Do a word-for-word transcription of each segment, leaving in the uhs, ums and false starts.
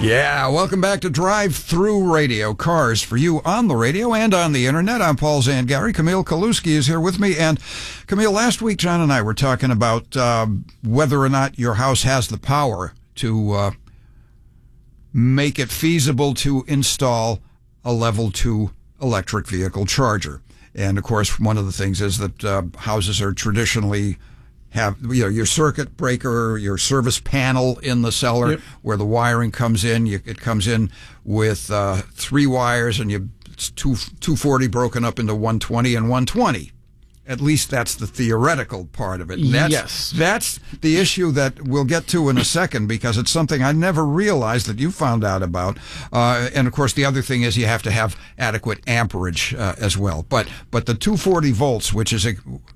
Yeah, welcome back to Drive Through Radio. Cars for you on the radio and on the internet. I'm Paul Zangari. Camille Kaluski is here with me. And Camille, last week John and I were talking about uh, whether or not your house has the power to uh, make it feasible to install a level two electric vehicle charger. And of course, one of the things is that uh, houses are traditionally have, you know, your circuit breaker, your service panel in the cellar, yep, where the wiring comes in. You, it comes in with uh, three wires, and you it's two two forty broken up into one twenty and one twenty. At least that's the theoretical part of it. And that's, yes, that's the issue that we'll get to in a second, because it's something I never realized that you found out about. Uh, and of course, the other thing is you have to have adequate amperage uh, as well. But but the two forty volts, which is a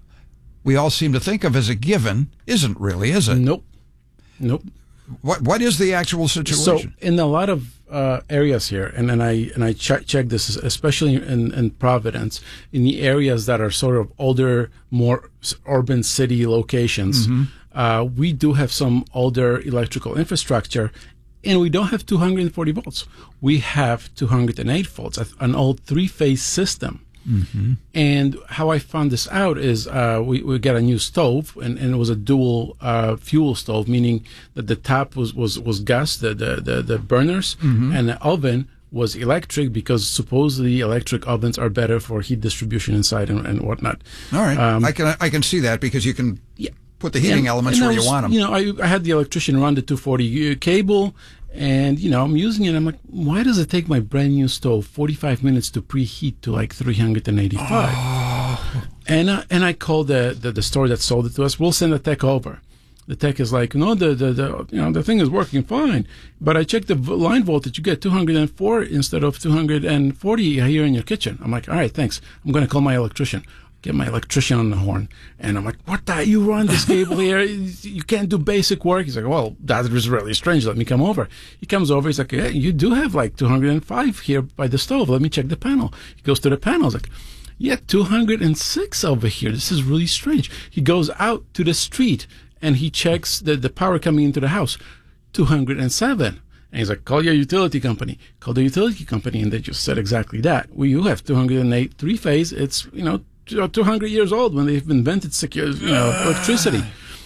we all seem to think of as a given, isn't really, is it? Nope. Nope. What What is the actual situation? So, in a lot of uh, areas here, and, and I and I check check this, especially in, in Providence, in the areas that are sort of older, more urban city locations, mm-hmm. uh, we do have some older electrical infrastructure, and we don't have two hundred forty volts. We have two hundred eight volts, an old three-phase system. Mm-hmm. And how I found this out is uh, we, we got a new stove, and, and it was a dual uh, fuel stove, meaning that the top was, was, was gas, the, the, the, the burners, mm-hmm. and the oven was electric, because supposedly electric ovens are better for heat distribution inside and, and whatnot. All right. Um, I can I can see that, because you can yeah. put the heating and, elements and where was, you want them. You know, I, I had the electrician run the two forty cable, and, you know, I'm using it. I'm like, why does it take my brand new stove forty-five minutes to preheat to like three hundred eighty-five? Oh. And, uh, and I called the, the, the store that sold it to us. We'll send a tech over. The tech is like, no, the, the, the, you know, the thing is working fine. But I checked the line voltage. You get two hundred four instead of two hundred forty here in your kitchen. I'm like, all right, thanks. I'm going to call my electrician. Get my electrician on the horn. And I'm like, what the? You run this cable here? You can't do basic work? He's like, well, that is really strange. Let me come over. He comes over. He's like, yeah, you do have like two hundred five here by the stove. Let me check the panel. He goes to the panel. He's like, yeah, two hundred six over here. This is really strange. He goes out to the street, and he checks the, the power coming into the house, two hundred seven. And he's like, call your utility company. Call the utility company. And they just said exactly that. Well, you have two hundred eight three-phase. It's, you know, two hundred years old when they've invented secure, you know, electricity.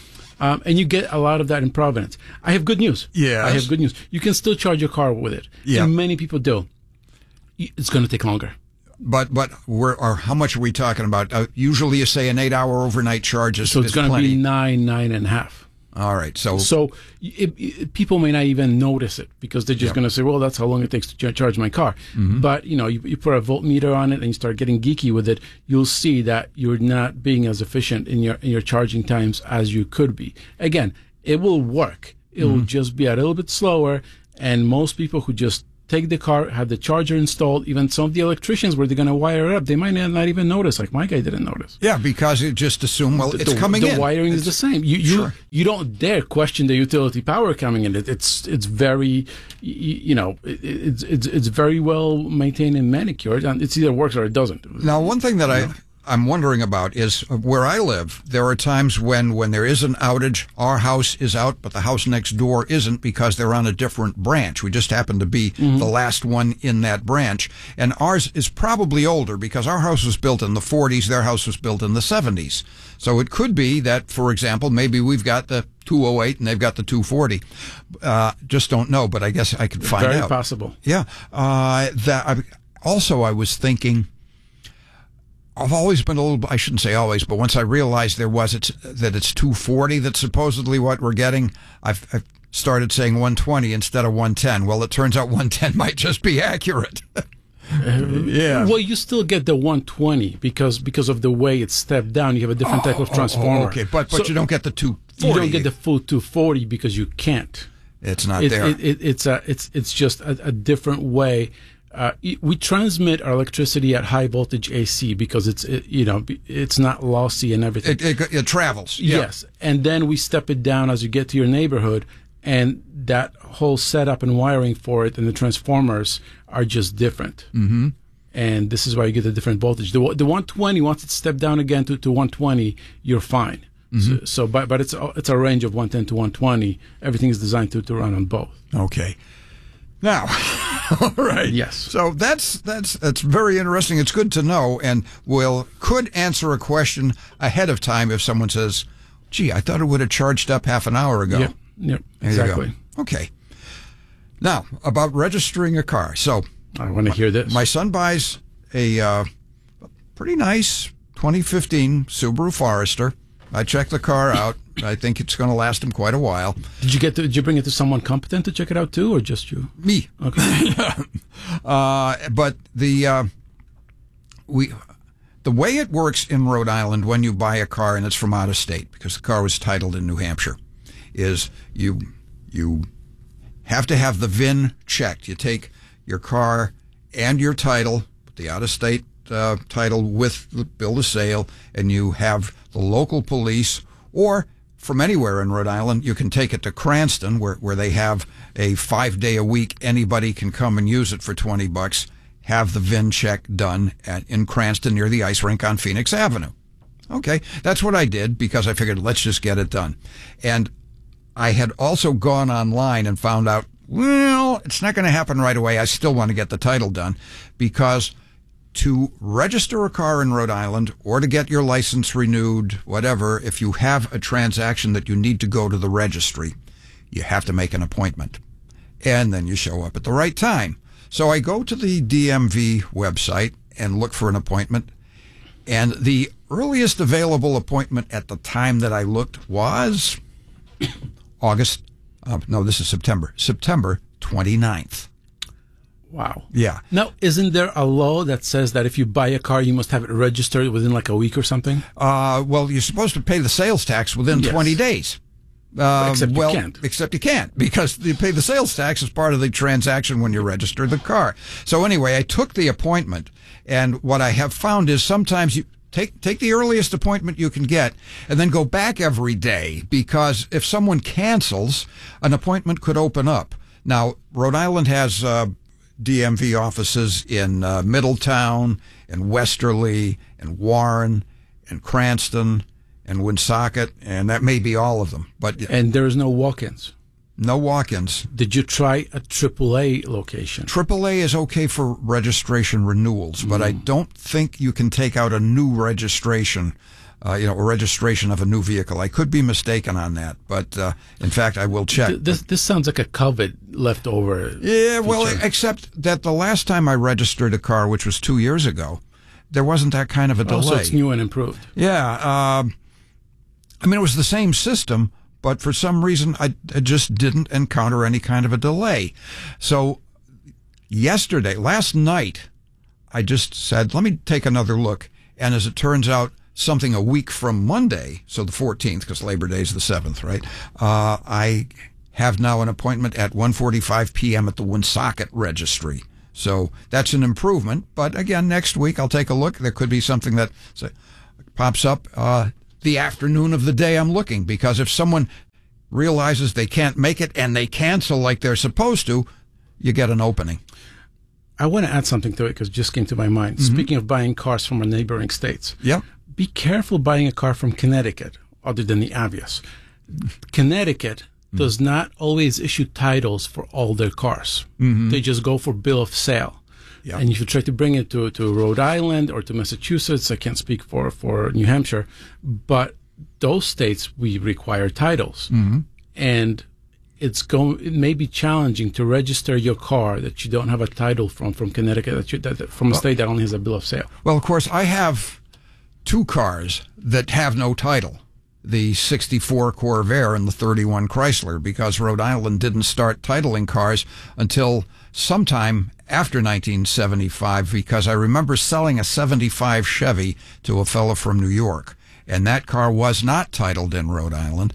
Um, and you get a lot of that in Providence. I have good news. Yes. I have good news. You can still charge your car with it. Yeah. And many people do. It's going to take longer. But but we're, or how much are we talking about? Uh, usually you say an eight-hour overnight charge is So it's is going to plenty. be nine, nine and a half. All right. So So it, it, people may not even notice it, because they're just Yep. going to say, well, that's how long it takes to ch- charge my car. Mm-hmm. But, you know, you, you put a voltmeter on it and you start getting geeky with it, you'll see that you're not being as efficient in your in your charging times as you could be. Again, it will work. It will Mm-hmm. just be a little bit slower. And most people who just take the car, have the charger installed, even some of the electricians where they're going to wire it up, they might not even notice. Like my guy didn't notice. yeah, because you just assume, well, The- it's the, coming the in. The wiring It's- is the same. You you, Sure. you don't dare question the utility power coming in. It, it's it's very, you, you know, it, it's it's it's very well maintained and manicured, and it's either works or it doesn't. Now, one thing that I, I'm wondering about is where I live, there are times when, when there is an outage, our house is out, but the house next door isn't, because they're on a different branch. We just happen to be Mm-hmm. the last one in that branch. And ours is probably older, because our house was built in the forties, their house was built in the seventies. So it could be that, for example, maybe we've got the two oh eight and they've got the two forty. Uh, just don't know, but I guess I could find Very out. possible. Yeah. Uh, that I, also, I was thinking, I've always been a little, I shouldn't say always, but once I realized there was, it's that it's two forty that's supposedly what we're getting, I've, I've started saying one twenty instead of one ten. Well, it turns out one ten might just be accurate. Yeah. Well, you still get the one twenty because because of the way it's stepped down. You have a different type of Oh, transformer. oh, okay, but but So you don't get the two you forty. don't get the full two forty because you can't. It's not It, there. it, it, it's a it's it's just a, a different way. Uh, we transmit our electricity at high voltage A C because it's it, you know it's not lossy and everything. It, it, it travels. Yeah. Yes, and then we step it down as you get to your neighborhood, and that whole setup and wiring for it and the transformers are just different. Mm-hmm. And this is why you get the different voltage. The the one twenty, once it stepped down again to, to one twenty, you're fine. Mm-hmm. So, so but but it's a, it's a range of one ten to one twenty. Everything is designed to, to run on both. Okay. Now, all right. Yes. So that's that's that's very interesting. It's good to know, and will could answer a question ahead of time if someone says, "Gee, I thought it would have charged up half an hour ago." Yep. Yep. There you Exactly. go. Okay. Now about registering a car. So I want to hear this. my son buys a uh, pretty nice twenty fifteen Subaru Forester. I checked the car out. I think it's going to last him quite a while. Did you get to, did you bring it to someone competent to check it out too, or just you? Me. Okay. uh, but the uh, we the way it works in Rhode Island when you buy a car and it's from out of state, because the car was titled in New Hampshire, is you you have to have the V I N checked. You take your car and your title, the out of state uh, title with the bill of sale, and you have the local police, or from anywhere in Rhode Island, you can take it to Cranston, where, where they have a five-day-a-week, anybody can come and use it for twenty bucks, have the V I N check done at, in Cranston near the ice rink on Phoenix Avenue. Okay, that's what I did, because I figured, let's just get it done. And I had also gone online and found out, well, it's not going to happen right away. I still want to get the title done, because to register a car in Rhode Island or to get your license renewed, whatever, if you have a transaction that you need to go to the registry, you have to make an appointment. And then you show up at the right time. So I go to the D M V website and look for an appointment. And the earliest available appointment at the time that I looked was August, uh, no, this is September, September twenty-ninth. Wow. Yeah. Now, isn't there a law that says that if you buy a car, you must have it registered within like a week or something? Uh, well, you're supposed to pay the sales tax within Yes. twenty days. Uh, Except you well, can't. Except you can't, because you pay the sales tax as part of the transaction when you register the car. So anyway, I took the appointment, and what I have found is sometimes you take take the earliest appointment you can get, and then go back every day, because if someone cancels, an appointment could open up. Now, Rhode Island has uh, D M V offices in uh, Middletown, and Westerly, and Warren, and Cranston, and Woonsocket, and that may be all of them. But And there is no walk-ins. no walk-ins. Did you try a triple A location? triple A is okay for registration renewals, but I don't think you can take out a new registration, uh, you know, a registration of a new vehicle. I could be mistaken on that, but uh, in fact, I will check. Th- This this sounds like a COVID leftover. Yeah, well, feature. except that the last time I registered a car, which was two years ago, there wasn't that kind of a delay. Also, it's new and improved. Yeah, um, I mean, it was the same system, but for some reason, I, I just didn't encounter any kind of a delay. So yesterday, last night, I just said, let me take another look. And as it turns out, something a week from Monday, so the fourteenth, because Labor Day is the seventh, right? Uh, I have now an appointment at one forty-five p.m. at the Woonsocket Registry. So that's an improvement. But again, next week, I'll take a look. There could be something that say, pops up uh, the afternoon of the day I'm looking, because if someone realizes they can't make it and they cancel like they're supposed to, you get an opening. I want to add something to it because it just came to my mind. Mm-hmm. Speaking of buying cars from our neighboring states, Yep. be careful buying a car from Connecticut, other than the obvious. Connecticut mm-hmm. does not always issue titles for all their cars. Mm-hmm. They just go for bill of sale. Yep. And if you try to bring it to, to Rhode Island or to Massachusetts, I can't speak for, for New Hampshire, but those states, we require titles. Mm-hmm. And it's going, it may be challenging to register your car that you don't have a title from, from Connecticut, that you, that, that, from a state that only has a bill of sale. Well, of course, I have two cars that have no title, the sixty-four Corvair and the thirty-one Chrysler, because Rhode Island didn't start titling cars until sometime after nineteen seventy-five, because I remember selling a seventy-five Chevy to a fellow from New York, and that car was not titled in Rhode Island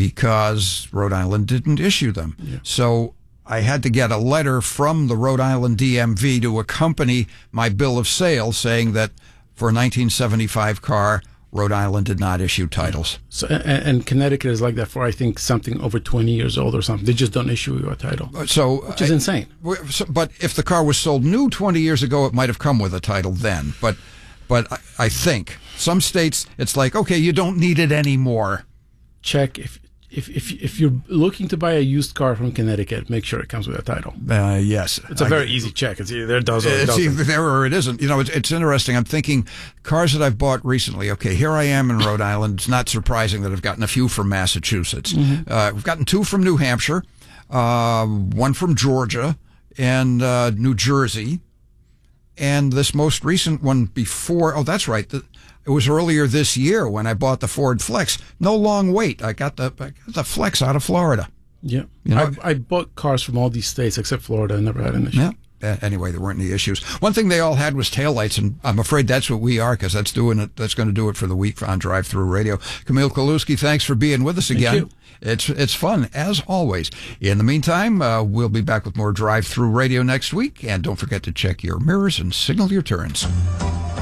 because Rhode Island didn't issue them. Yeah. So I had to get a letter from the Rhode Island D M V to accompany my bill of sale saying that for a nineteen seventy-five car, Rhode Island did not issue titles. So, and, and Connecticut is like that for, I think, something over twenty years old or something. They just don't issue you a title, so, which is I, insane. So, but if the car was sold new twenty years ago, it might have come with a title then. But but I, I think some states, it's like, okay, you don't need it anymore. Check if if if if you're looking to buy a used car from Connecticut, make sure it comes with a title. Uh, yes, it's a very I, easy check. It's either it does or it it's doesn't. either there or it isn't. You know, it's, it's interesting. I'm thinking cars that I've bought recently. Okay, here I am in Rhode Island. It's not surprising that I've gotten a few from Massachusetts. Mm-hmm. Uh, I've gotten two from New Hampshire, uh, one from Georgia, and uh, New Jersey, and this most recent one before. Oh, that's right. The, It was earlier this year when I bought the Ford Flex. No long wait. I got the I got the Flex out of Florida. Yeah, you know, I, I bought cars from all these states except Florida. I never had an issue. Yeah. Uh, anyway, there weren't any issues. One thing they all had was taillights, and I'm afraid that's what we are because that's doing it. That's going to do it for the week on Drive Through Radio. Camille Kaluski, thanks for being with us again. Thank you. It's it's fun as always. In the meantime, uh, we'll be back with more Drive Through Radio next week, and don't forget to check your mirrors and signal your turns.